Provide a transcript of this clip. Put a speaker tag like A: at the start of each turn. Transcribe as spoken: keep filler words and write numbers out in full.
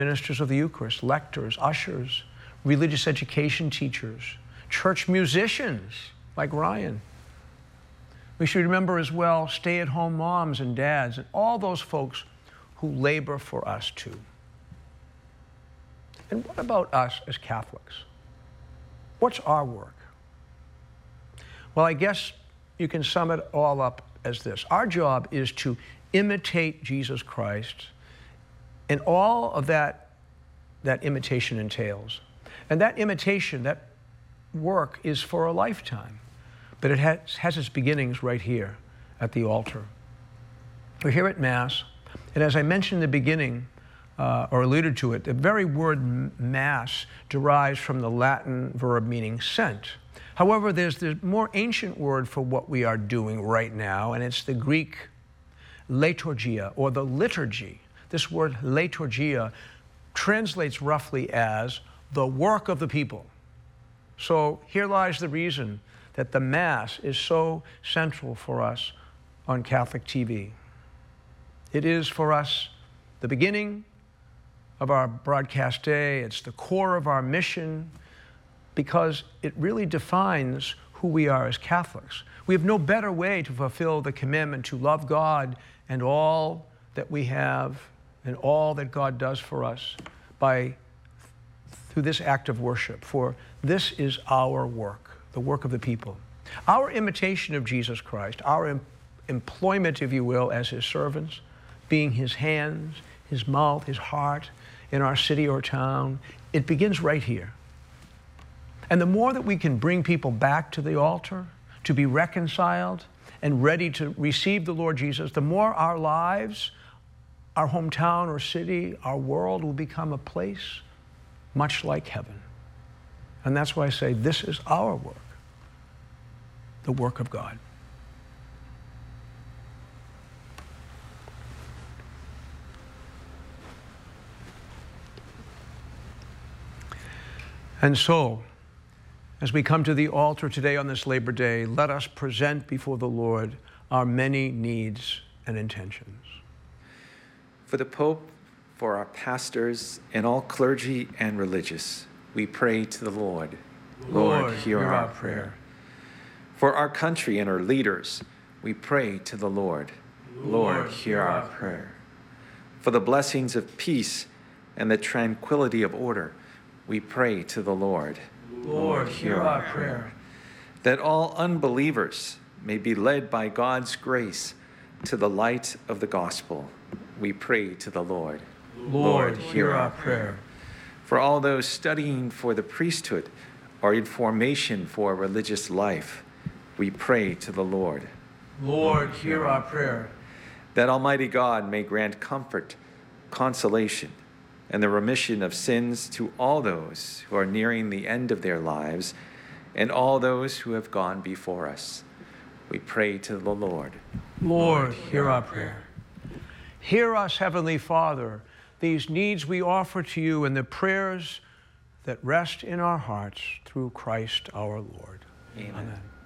A: ministers of the Eucharist, lectors, ushers, religious education teachers, church musicians like Ryan. We should remember as well stay-at-home moms and dads and all those folks who labor for us too. And what about us as Catholics? What's our work? Well, I guess you can sum it all up as this. Our job is to imitate Jesus Christ and all of that, that imitation entails. And that imitation, that work is for a lifetime. But it has, has its beginnings right here at the altar. We're here at Mass, and as I mentioned in the beginning, uh, or alluded to it, the very word Mass derives from the Latin verb meaning sent. However, there's the more ancient word for what we are doing right now, and it's the Greek liturgia, or the liturgy. This word liturgia translates roughly as the work of the people. So here lies the reason that the Mass is so central for us on Catholic T V. It is for us the beginning of our broadcast day. It's the core of our mission because it really defines who we are as Catholics. We have no better way to fulfill the commandment to love God and all that we have and all that God does for us by through this act of worship. For this is our work, the work of the people. Our imitation of Jesus Christ, our em employment, if you will, as his servants, being his hands, his mouth, his heart in our city or town, it begins right here. And the more that we can bring people back to the altar, to be reconciled and ready to receive the Lord Jesus, the more our lives, our hometown or city, our world will become a place much like heaven. And that's why I say this is our work, the work of God. And so, as we come to the altar today on this Labor Day, let us present before the Lord our many needs and intentions.
B: For the Pope, for our pastors, and all clergy and religious, we pray to the Lord.
A: Lord, Lord hear, hear our prayer. prayer.
B: For our country and our leaders, we pray to the Lord. Lord, Lord hear our prayer. prayer. For the blessings of peace and the tranquility of order, we pray to the Lord.
A: Lord, hear our prayer.
B: That all unbelievers may be led by God's grace to the light of the gospel, we pray to the Lord.
A: Lord, hear our prayer.
B: For all those studying for the priesthood or in formation for religious life, we pray to the Lord.
A: Lord, hear our prayer.
B: That Almighty God may grant comfort, consolation, and the remission of sins to all those who are nearing the end of their lives and all those who have gone before us. We pray to the Lord.
A: Lord, hear our prayer. Hear us, Heavenly Father, these needs we offer to you and the prayers that rest in our hearts through Christ our Lord.
B: Amen. Amen.